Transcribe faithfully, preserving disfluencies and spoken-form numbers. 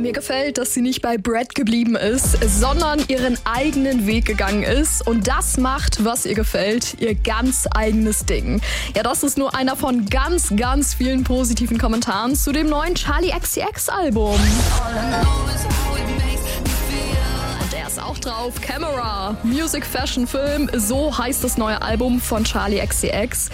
Mir gefällt, dass sie nicht bei Brad geblieben ist, sondern ihren eigenen Weg gegangen ist und das macht, was ihr gefällt, ihr ganz eigenes Ding. Ja, das ist nur einer von ganz, ganz vielen positiven Kommentaren zu dem neuen Charli X C X Album. Und er ist auch drauf, Camera, Music, Fashion, Film, so heißt das neue Album von Charli X C X.